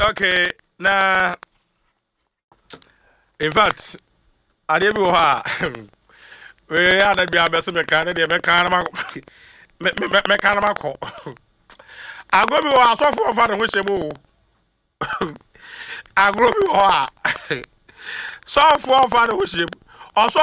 Okay, na in fact, I didn't know how. We had a be a best mechanic, mechanical. I go to our software for the wish you move. I go to our software for the wish you. Also,